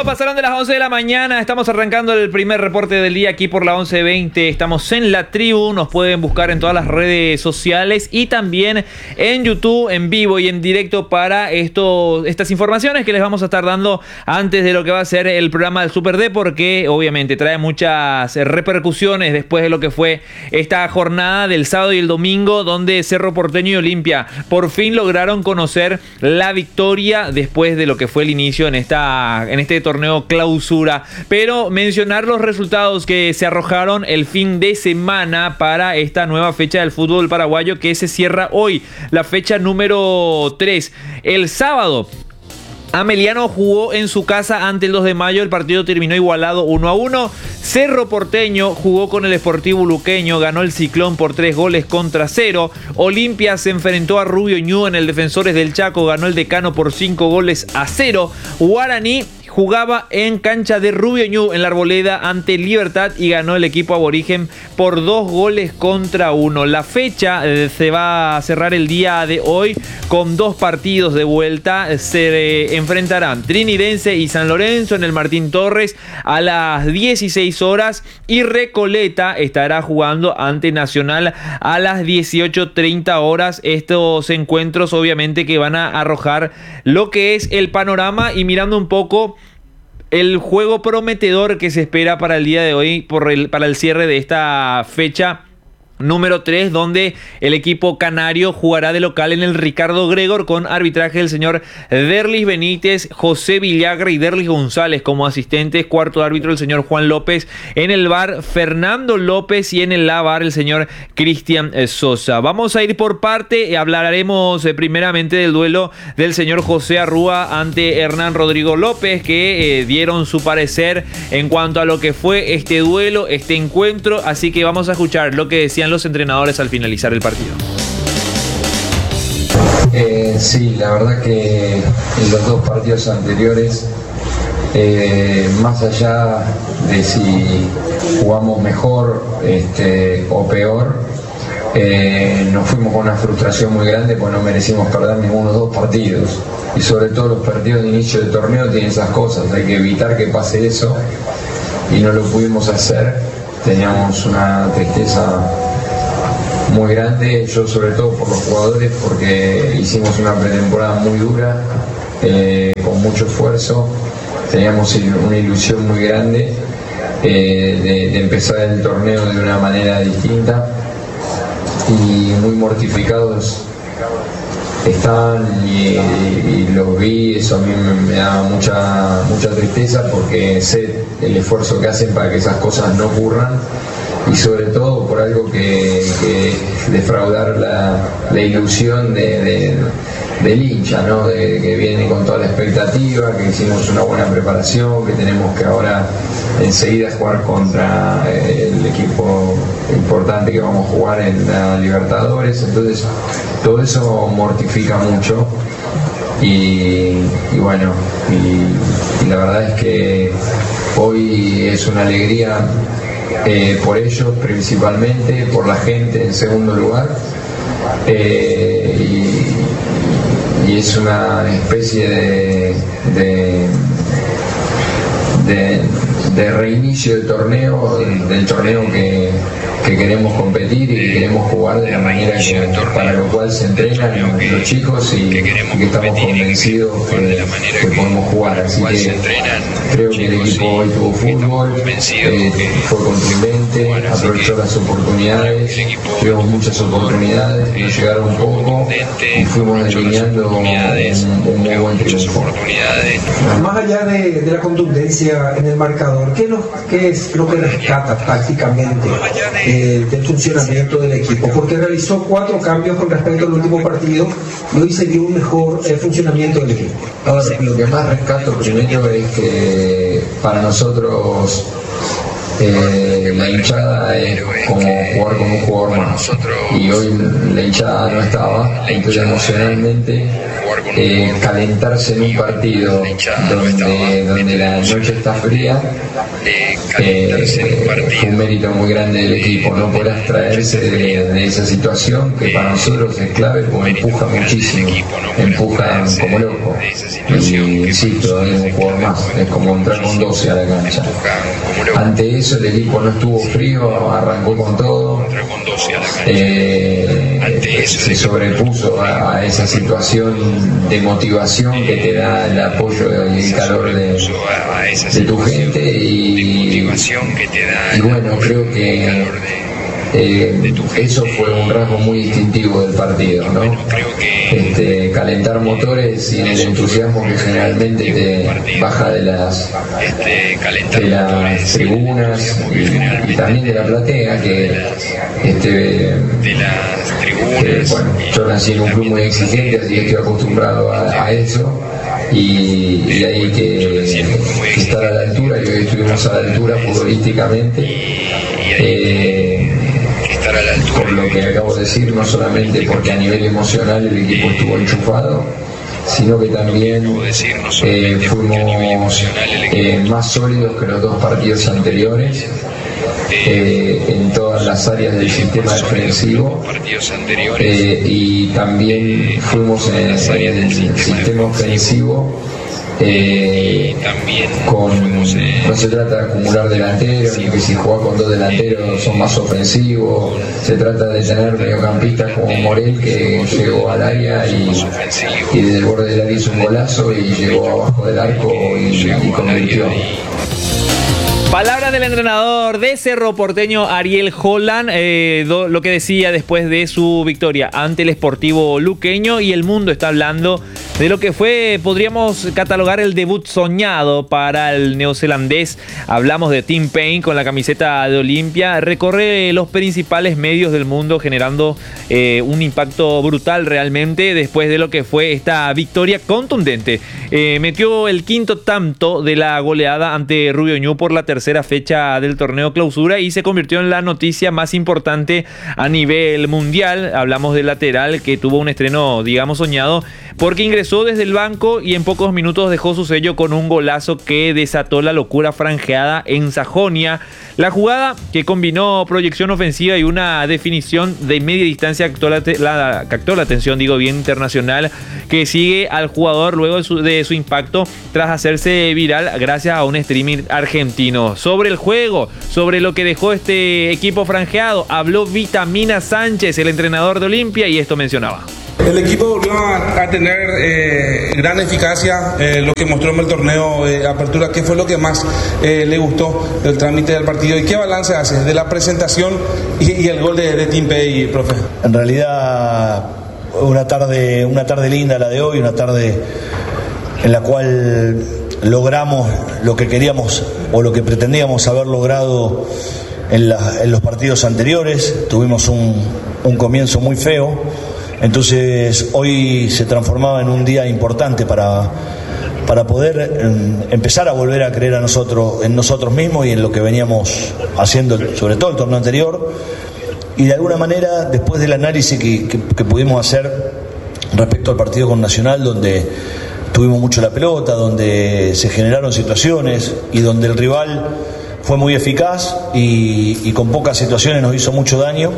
pasaron de las 11 de la mañana, estamos arrancando el primer reporte del día aquí por la 11:20, estamos en La Tribu, nos pueden buscar en todas las redes sociales y también en YouTube, en vivo y en directo para estas informaciones que les vamos a estar dando antes de lo que va a ser el programa del Super D, porque obviamente trae muchas repercusiones después de lo que fue esta jornada del sábado y el domingo, donde Cerro Porteño y Olimpia por fin lograron conocer la victoria después de lo que fue el inicio en este torneo clausura. Pero mencionar los resultados que se arrojaron el fin de semana para esta nueva fecha del fútbol paraguayo que se cierra hoy, la fecha número 3. El sábado Ameliano jugó en su casa ante el 2 de mayo, el partido terminó igualado 1-1. Cerro Porteño jugó con el Sportivo Luqueño, ganó el Ciclón por 3-0. Olimpia se enfrentó a Rubio Ñu en el Defensores del Chaco, ganó el Decano por 5-0. Guaraní jugaba en cancha de Rubio Ñu en la Arboleda ante Libertad y ganó el equipo aborigen por 2-1. La fecha se va a cerrar el día de hoy con 2 partidos de vuelta. Se enfrentarán Trinidense y San Lorenzo en el Martín Torres a las 16 horas y Recoleta estará jugando ante Nacional a las 18:30 horas. Estos encuentros obviamente que van a arrojar lo que es el panorama y mirando un poco el juego prometedor que se espera para el día de hoy, para el cierre de esta fecha número 3, donde el equipo canario jugará de local en el Ricardo Gregor con arbitraje del señor Derlis Benítez, José Villagra y Derlis González como asistentes. Cuarto árbitro el señor Juan López. En el VAR Fernando López y en el VAR el señor Cristian Sosa. Vamos a ir por parte. Hablaremos primeramente del duelo del señor José Arrúa ante Hernán Rodrigo López, que dieron su parecer en cuanto a lo que fue este duelo, este encuentro. Así que vamos a escuchar lo que decían los entrenadores al finalizar el partido. Sí, la verdad que en los 2 partidos anteriores, más allá de si jugamos mejor o peor, nos fuimos con una frustración muy grande porque no merecimos perder ninguno de los 2 partidos, y sobre todo los partidos de inicio del torneo tienen esas cosas, hay que evitar que pase eso y no lo pudimos hacer. Teníamos una tristeza muy grande, yo sobre todo por los jugadores, porque hicimos una pretemporada muy dura, con mucho esfuerzo, teníamos una ilusión muy grande de empezar el torneo de una manera distinta, y muy mortificados están y los vi. Eso a mí me da mucha tristeza, porque sé el esfuerzo que hacen para que esas cosas no ocurran, y sobre todo por algo que defraudar la ilusión del hincha, ¿no? Que viene con toda la expectativa, que hicimos una buena preparación, que tenemos que ahora enseguida jugar contra el equipo importante que vamos a jugar en la Libertadores. Entonces todo eso mortifica mucho, y bueno, y la verdad es que hoy es una alegría por ellos principalmente, por la gente en segundo lugar, y es una especie de reinicio del torneo que queremos competir y que queremos jugar de la manera para lo cual se entrenan los chicos, y que estamos convencidos que podemos jugar. Así que creo que el equipo hoy tuvo fútbol, fue contundente, aprovechó las oportunidades, tuvimos muchas oportunidades, nos llegaron un poco y fuimos delineando un muy buen triunfo. Más allá de la contundencia en el marcador, ¿qué es lo que rescata prácticamente del funcionamiento del equipo? Porque realizó 4 cambios con respecto al último partido y hoy se vio un mejor funcionamiento del equipo. Ahora, lo que más rescato primero es que para nosotros la hinchada es como jugar con un jugador más, y hoy la hinchada no estaba, entonces emocionalmente calentarse en un partido donde la noche está fría, fue un mérito muy grande del equipo, no poder abstraerse de esa situación que para nosotros es clave porque empuja muchísimo, empuja como loco. Y insisto, es un jugador más, es como entrar con 12 a la cancha. Ante eso el equipo no estuvo frío, arrancó con todo, se sobrepuso a esa situación de motivación que te da el apoyo y el calor de tu gente y bueno, creo que eso fue un rasgo muy distintivo del partido, ¿no? Calentar motores y el entusiasmo que generalmente te baja de las tribunas y también de la platea, bueno, yo nací en un club muy exigente, así que estoy acostumbrado a eso. Y hay que estar a la altura, y hoy estuvimos a la altura futbolísticamente, por lo que acabo de decir, no solamente porque a nivel emocional el equipo estuvo enchufado, sino que también fuimos más sólidos que los dos partidos anteriores. En todas las áreas del sistema defensivo y también fuimos en el sistema ofensivo no se trata de acumular delanteros ni que si juega con dos delanteros son más ofensivos, se trata de tener mediocampistas como Morel, que llegó al área y desde el borde del área hizo un golazo y llegó abajo del arco y convirtió. Palabras del entrenador de Cerro Porteño, Ariel Holland, lo que decía después de su victoria ante el Sportivo Luqueño, y el mundo está hablando de lo que fue, podríamos catalogar, el debut soñado para el neozelandés. Hablamos de Tim Paine con la camiseta de Olimpia, recorre los principales medios del mundo generando un impacto brutal realmente después de lo que fue esta victoria contundente. Metió el quinto tanto de la goleada ante Rubio Ñu por la tercera fecha del torneo clausura y se convirtió en la noticia más importante a nivel mundial. Hablamos del lateral que tuvo un estreno, digamos, soñado, porque ingresó desde el banco y en pocos minutos dejó su sello con un golazo que desató la locura franjeada en Sajonia. La jugada, que combinó proyección ofensiva y una definición de media distancia, captó la atención, internacional, que sigue al jugador luego de su impacto tras hacerse viral gracias a un streaming argentino. Sobre el juego, sobre lo que dejó este equipo franjeado, habló Vitamina Sánchez, el entrenador de Olimpia, y esto mencionaba. El equipo volvió a tener gran eficacia, lo que mostró en el torneo Apertura. ¿Qué fue lo que más le gustó del trámite del partido y qué balance hace de la presentación y el gol de Tim Paine, profe? En realidad una tarde linda la de hoy, una tarde en la cual logramos lo que queríamos o lo que pretendíamos haber logrado en los partidos anteriores. Tuvimos un comienzo muy feo. Entonces hoy se transformaba en un día importante para poder empezar a volver a creer en nosotros mismos y en lo que veníamos haciendo, sobre todo el torneo anterior. Y de alguna manera, después del análisis que pudimos hacer respecto al partido con Nacional, donde tuvimos mucho la pelota, donde se generaron situaciones y donde el rival fue muy eficaz y con pocas situaciones nos hizo mucho daño,